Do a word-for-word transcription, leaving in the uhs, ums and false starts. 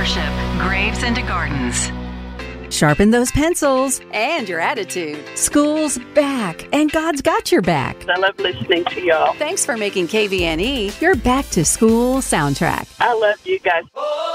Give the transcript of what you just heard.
worship, Graves into Gardens. Sharpen those pencils. And your attitude. School's back, and God's got your back. I love listening to y'all. Thanks for making K V N E your back to school soundtrack. I love you guys.